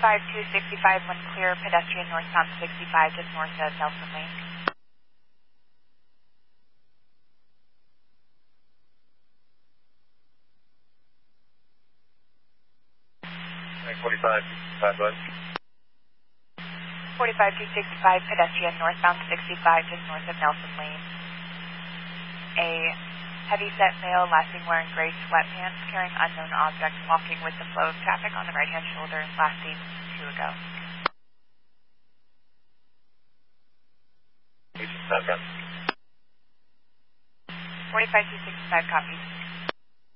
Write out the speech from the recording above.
5265, when clear, pedestrian northbound 65 just north of Nelson Lane. Right, 45, bud. 45265, pedestrian northbound 65 just north of Nelson Lane. A heavy-set male, last seen wearing gray sweatpants, carrying unknown objects, walking with the flow of traffic on the right-hand shoulder, last seen 2 ago. 45 45265 copies.